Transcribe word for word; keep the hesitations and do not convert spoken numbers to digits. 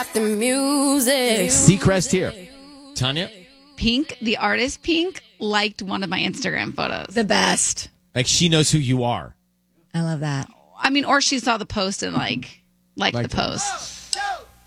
got the music. Seacrest here. Tanya? Pink, the artist Pink, liked one of my Instagram photos. The best. Like she knows who you are. I love that. I mean, or she saw the post and like liked Liked the it. post.